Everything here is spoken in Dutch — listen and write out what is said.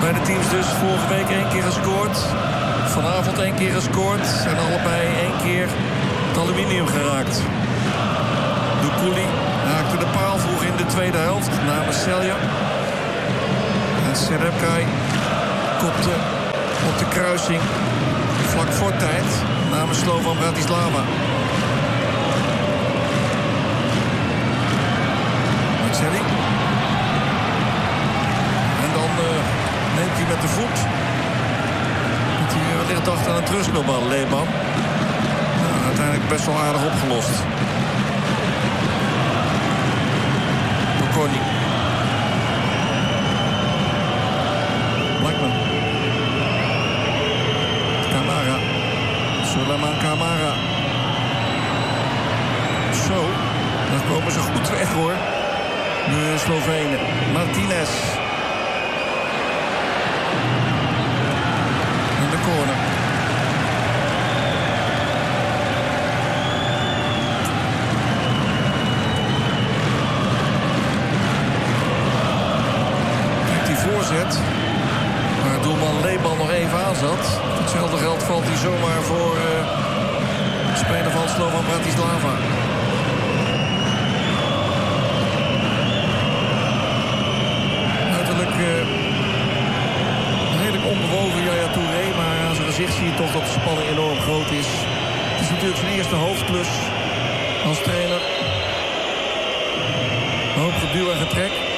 Beide teams dus vorige week 1 keer gescoord. Vanavond 1 keer gescoord. En allebei 1 keer het aluminium geraakt. Doukouli raakte de paal vroeg in de tweede helft namens Celje. En Serepkai kopte op de kruising vlak voor tijd namens Slovan Bratislava. Marcelli. En dan neemt hij met de voet. Dat hij wellicht dacht aan een terugspelbal, Leeman. Nou, uiteindelijk best wel aardig opgelost. Bocconi. Blackman. Camara. Suleiman Camara. Zo. Dan komen ze goed weg hoor. De Slovenen. Martinez. In de corner. Kijk die voorzet. Waar doelman Leeman nog even aan zat. Hetzelfde geld valt hij zomaar voor de speler van Slovan Bratislava. Redelijk onbewogen Yaya Touré, maar aan zijn gezicht zie je toch dat de spanning enorm groot is. Het is natuurlijk zijn eerste hoofdklus als trainer. Een hoop geduw en getrek.